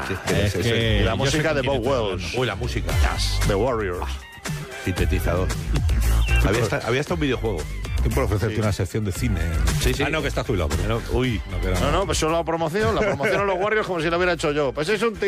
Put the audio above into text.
Y la música de Bob Wells. Uy, la música. The Warriors. Sintetizador. Había hasta un videojuego. Estoy por ofrecerte una sección de cine. Sí, sí. Ah, no, que estás jubilado. Uy. No, que era No, pues solo la promoción. La promoción a los Warriors como si lo hubiera hecho yo. Pues es un